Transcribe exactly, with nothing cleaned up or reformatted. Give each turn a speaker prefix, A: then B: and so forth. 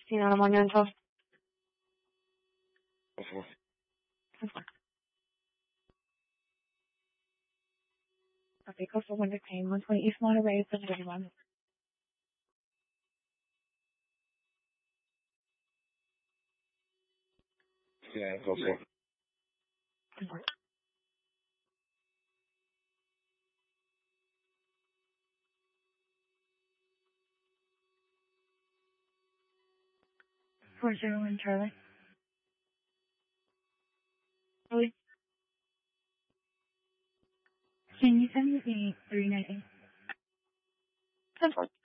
A: sixteen on a Monday and twelve.
B: Before.
A: Before. Okay, coastal winter pain, one twenty East Monterey, seven thirty-one.
B: Yeah, okay.
A: Before. Four zero one Charlie. Charlie. Can you send me the three ninety? Ten four.